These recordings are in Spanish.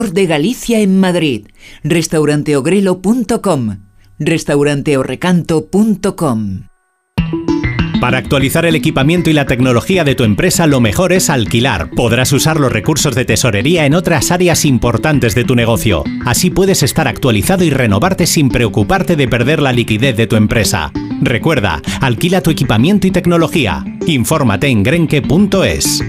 de Galicia en Madrid. Restauranteogrelo.com. Restauranteorrecanto.com. Para actualizar el equipamiento y la tecnología de tu empresa, lo mejor es alquilar. Podrás usar los recursos de tesorería en otras áreas importantes de tu negocio. Así puedes estar actualizado y renovarte sin preocuparte de perder la liquidez de tu empresa. Recuerda, alquila tu equipamiento y tecnología. Infórmate en grenke.es.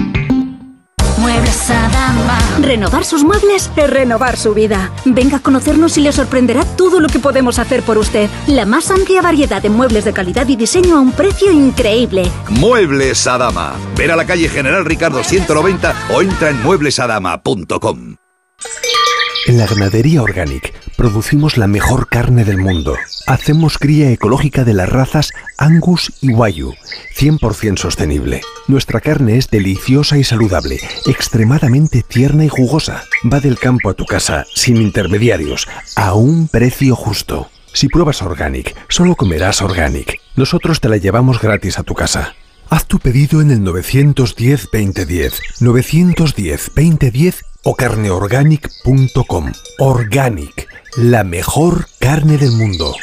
Muebles Adama. Renovar sus muebles es renovar su vida. Venga a conocernos y le sorprenderá todo lo que podemos hacer por usted. La más amplia variedad de muebles de calidad y diseño a un precio increíble. Muebles Adama. Ver a la calle General Ricardo 190 o entra en mueblesadama.com. En la ganadería Organic producimos la mejor carne del mundo. Hacemos cría ecológica de las razas Angus y Wagyu, 100% sostenible. Nuestra carne es deliciosa y saludable, extremadamente tierna y jugosa. Va del campo a tu casa, sin intermediarios, a un precio justo. Si pruebas Organic, solo comerás Organic. Nosotros te la llevamos gratis a tu casa. Haz tu pedido en el 910-2010, 910-2010 o carneorganic.com. Organic, la mejor carne del mundo.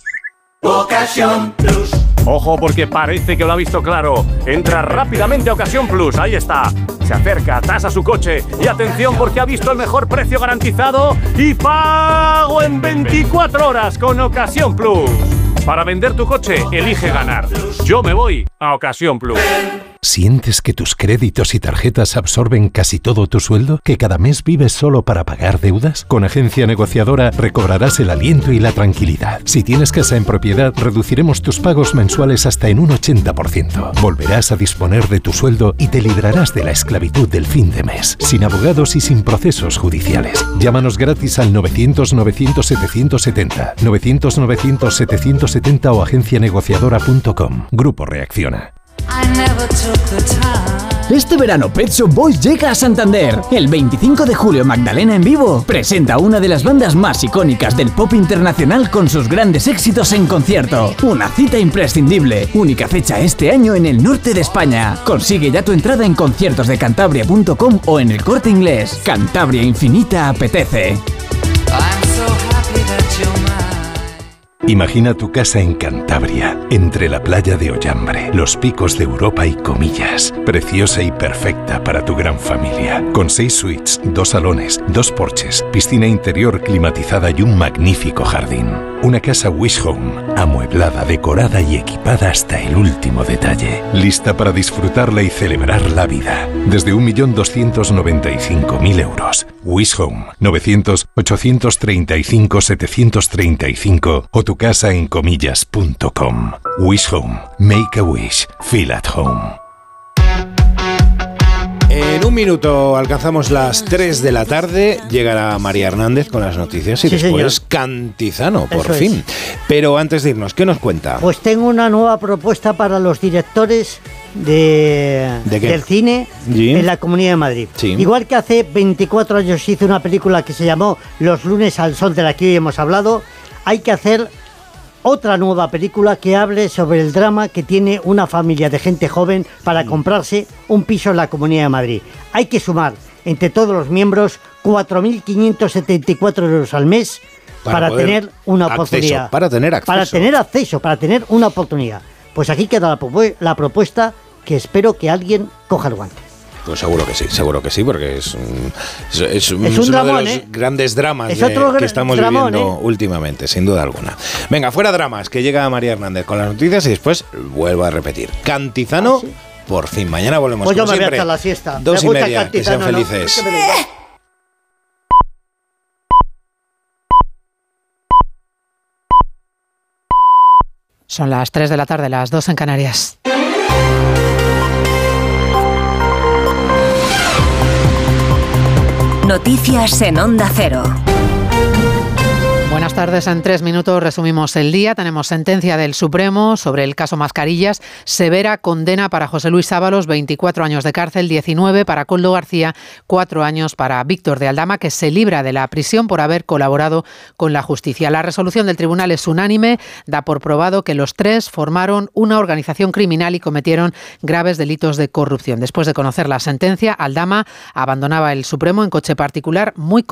Ocasión Plus. Ojo, porque parece que lo ha visto claro. Entra rápidamente a Ocasión Plus, ahí está. Se acerca, tasa su coche y atención porque ha visto el mejor precio garantizado y pago en 24 horas con Ocasión Plus. Para vender tu coche, elige ganar. Yo me voy a Ocasión Plus. ¿Sientes que tus créditos y tarjetas absorben casi todo tu sueldo? ¿Que cada mes vives solo para pagar deudas? Con Agencia Negociadora recobrarás el aliento y la tranquilidad. Si tienes casa en propiedad, reduciremos tus pagos mensuales hasta en un 80%. Volverás a disponer de tu sueldo y te librarás de la esclavitud del fin de mes, sin abogados y sin procesos judiciales. Llámanos gratis al 900-900-770, 900-900-770 o agencianegociadora.com. Grupo Reacciona. Este verano Pet Shop Boys llega a Santander. El 25 de julio Magdalena en vivo presenta una de las bandas más icónicas del pop internacional con sus grandes éxitos en concierto. Una cita imprescindible. Única fecha este año en el norte de España. Consigue ya tu entrada en conciertosdecantabria.com o en el Corte Inglés. Cantabria Infinita apetece. Imagina tu casa en Cantabria, entre la playa de Ollambre, los picos de Europa y Comillas. Preciosa y perfecta para tu gran familia. Con 6 suites, 2 salones, 2 porches, piscina interior climatizada y un magnífico jardín. Una casa Wish Home, amueblada, decorada y equipada hasta el último detalle. Lista para disfrutarla y celebrar la vida. Desde 1.295.000 euros. Wish Home, 900-835-735 o tu casa en comillas.com. Wish Home. Make a wish. Feel at home. En un minuto alcanzamos las 3 de la tarde, llegará María Hernández con las noticias y sí, después señor. Cantizano, por Eso fin. es. Pero antes de irnos, ¿qué nos cuenta? Pues tengo una nueva propuesta para los directores ¿De qué? del cine Sí. en la Comunidad de Madrid. Sí. Igual que hace 24 años hice una película que se llamó Los lunes al sol, de la que hoy hemos hablado, hay que hacer otra nueva película que hable sobre el drama que tiene una familia de gente joven para comprarse un piso en la Comunidad de Madrid. Hay que sumar entre todos los miembros 4.574 euros al mes para tener una oportunidad. Para tener acceso. Para tener una oportunidad. Pues aquí queda la propuesta, que espero que alguien coja el guante. Pues seguro que sí, porque es uno dramón, de los grandes dramas es otro que estamos dramón, viviendo últimamente, sin duda alguna. Venga, fuera dramas, que llega María Hernández con las noticias y después vuelvo a repetir. Cantizano, ¿sí? Por fin. Mañana volvemos pues como yo me siempre. voy a echar la siesta. 2:30, que sean felices. ¿No? Son las 3 de la tarde, las 2 en Canarias. Noticias en Onda Cero. Buenas tardes. En 3 minutos resumimos el día. Tenemos sentencia del Supremo sobre el caso Mascarillas. Severa condena para José Luis Ábalos, 24 años de cárcel, 19 para Koldo García, 4 años para Víctor de Aldama, que se libra de la prisión por haber colaborado con la justicia. La resolución del tribunal es unánime. Da por probado que los 3 formaron una organización criminal y cometieron graves delitos de corrupción. Después de conocer la sentencia, Aldama abandonaba el Supremo en coche particular muy